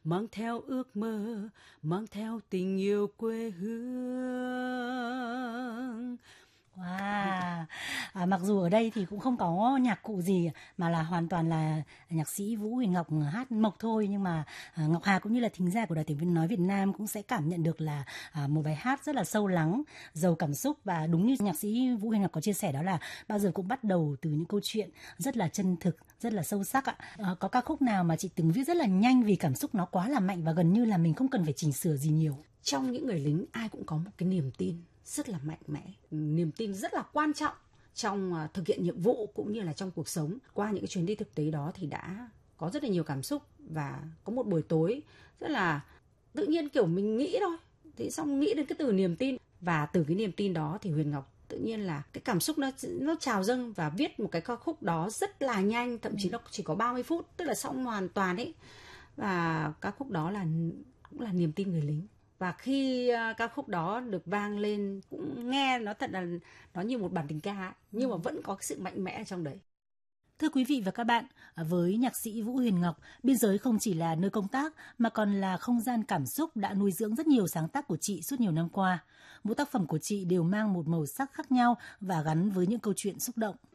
mang theo ước mơ, mang theo tình yêu quê hương. Wow. Mặc dù ở đây thì cũng không có nhạc cụ gì mà là hoàn toàn là nhạc sĩ Vũ Huyền Ngọc hát mộc thôi, nhưng mà Ngọc Hà cũng như là thính giả của Đài Tiếng nói Việt Nam cũng sẽ cảm nhận được là một bài hát rất là sâu lắng, giàu cảm xúc, và đúng như nhạc sĩ Vũ Huyền Ngọc có chia sẻ đó là bao giờ cũng bắt đầu từ những câu chuyện rất là chân thực, rất là sâu sắc ạ. Có ca khúc nào mà chị từng viết rất là nhanh vì cảm xúc nó quá là mạnh và gần như là mình không cần phải chỉnh sửa gì nhiều? Trong những người lính ai cũng có một cái niềm tin rất là mạnh mẽ, niềm tin rất là quan trọng trong thực hiện nhiệm vụ cũng như là trong cuộc sống. Qua những cái chuyến đi thực tế đó thì đã có rất là nhiều cảm xúc, và có một buổi tối rất là tự nhiên, kiểu mình nghĩ thôi, thì xong nghĩ đến cái từ niềm tin, và từ cái niềm tin đó thì Huyền Ngọc tự nhiên là cái cảm xúc nó trào dâng và viết một cái ca khúc đó rất là nhanh, thậm chí nó chỉ có 30 phút, tức là xong hoàn toàn ấy. Và ca khúc đó cũng là niềm tin người lính. Và khi ca khúc đó được vang lên, cũng nghe nó thật là nó như một bản tình ca ấy, nhưng mà vẫn có cái sự mạnh mẽ trong đấy. Thưa quý vị và các bạn, với nhạc sĩ Vũ Huyền Ngọc, biên giới không chỉ là nơi công tác mà còn là không gian cảm xúc đã nuôi dưỡng rất nhiều sáng tác của chị suốt nhiều năm qua. Mỗi tác phẩm của chị đều mang một màu sắc khác nhau và gắn với những câu chuyện xúc động.